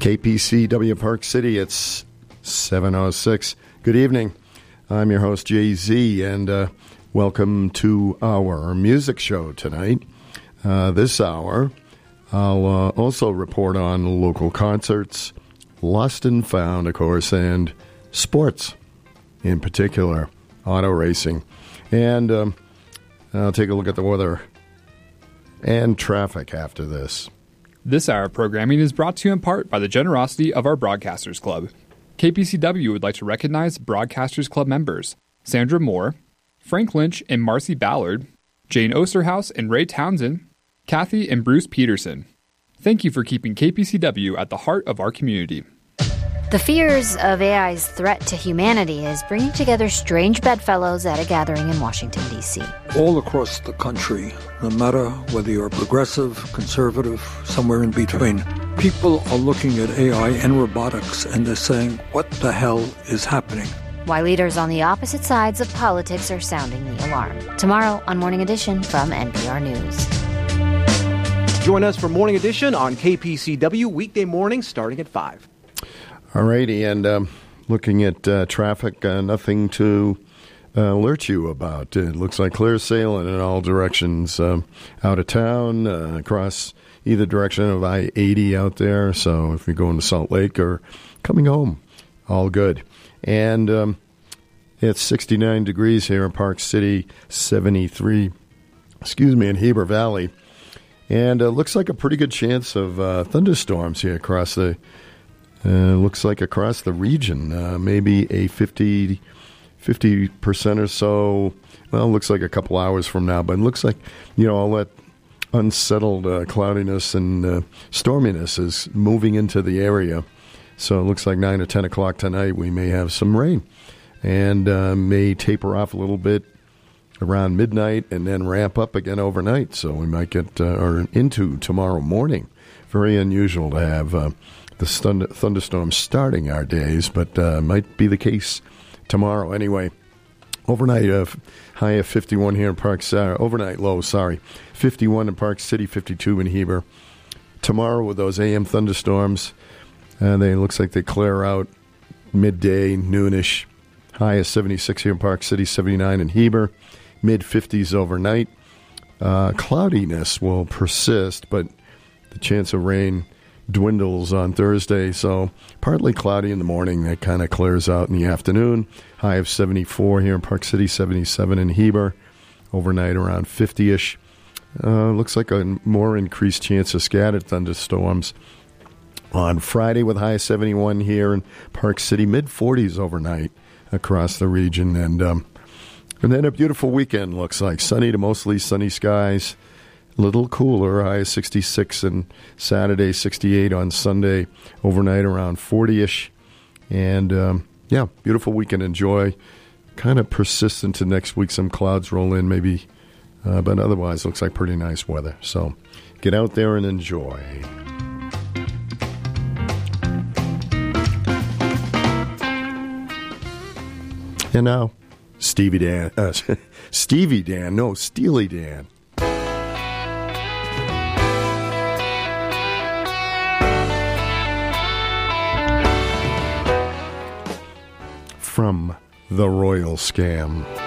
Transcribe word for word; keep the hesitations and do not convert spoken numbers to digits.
K P C W Park City, it's seven oh six. Good evening. I'm your host, Jay Z, and uh, welcome to our music show tonight. Uh, this hour, I'll uh, also report on local concerts, lost and found, of course, and sports, in particular, auto racing. And um, I'll take a look at the weather and traffic after this. This hour of programming is brought to you in part by the generosity of our Broadcasters Club. K P C W would like to recognize Broadcasters Club members Sandra Moore, Frank Lynch and Marcy Ballard, Jane Osterhouse and Ray Townsend, Kathy and Bruce Peterson. Thank you for keeping K P C W at the heart of our community. The fears of A I's threat to humanity is bringing together strange bedfellows at a gathering in Washington, D C All across the country, no matter whether you're progressive, conservative, somewhere in between, people are looking at A I and robotics and they're saying, what the hell is happening? Why leaders on the opposite sides of politics are sounding the alarm. Tomorrow on Morning Edition from N P R News. Join us for Morning Edition on K P C W weekday mornings starting at five. All righty, and um, looking at uh, traffic, uh, nothing to uh, alert you about. It looks like clear sailing in all directions, um, out of town, uh, across either direction of I eighty out there. So if you're going to Salt Lake or coming home, all good. And um, it's sixty-nine degrees here in Park City, seventy-three, excuse me, in Heber Valley. And it uh, looks like a pretty good chance of uh, thunderstorms here across the Uh, looks like across the region, uh, maybe a fifty, fifty percent or so. Well, looks like a couple hours from now, but it looks like, you know, all that unsettled uh, cloudiness and uh, storminess is moving into the area. So it looks like nine or ten o'clock tonight we may have some rain and uh, may taper off a little bit around midnight and then ramp up again overnight. So we might get uh, or into tomorrow morning. Very unusual to have Uh, the stund- thunderstorms starting our days, but uh, might be the case tomorrow. Anyway, overnight uh, high of fifty-one here in Park City. Overnight low, sorry, fifty-one in Park City, fifty-two in Heber. Tomorrow with those A M thunderstorms, uh, they looks like they clear out midday, noonish. High of seventy-six here in Park City, seventy-nine in Heber. Mid fifties overnight. Uh, cloudiness will persist, but the chance of rain dwindles on Thursday, so partly cloudy in the morning. That kind of clears out in the afternoon. High of seventy-four here in Park City, seventy-seven in Heber. Overnight around fifty-ish. Uh, looks like a more increased chance of scattered thunderstorms on Friday with high of seventy-one here in Park City. mid forties overnight across the region. And, um, and then a beautiful weekend looks like. Sunny to mostly sunny skies. Little cooler, high of sixty-six and Saturday, sixty-eight on Sunday, overnight around forty-ish. And, um, yeah, beautiful weekend. Enjoy. Kind of persistent to next week. Some clouds roll in maybe, uh, but otherwise looks like pretty nice weather. So get out there and enjoy. And now, Stevie Dan. Uh, Stevie Dan, no, Steely Dan. From The Royal Scam.